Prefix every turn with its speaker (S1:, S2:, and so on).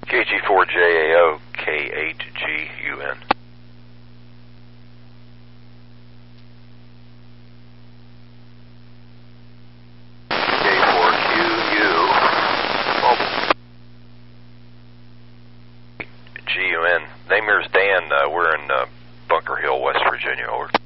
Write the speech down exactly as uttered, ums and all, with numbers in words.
S1: K G four J A O, K eight G U N. K four Q U, mobile. G U N. Name here is Dan. Uh, we're in uh, Bunker Hill, West Virginia. Over.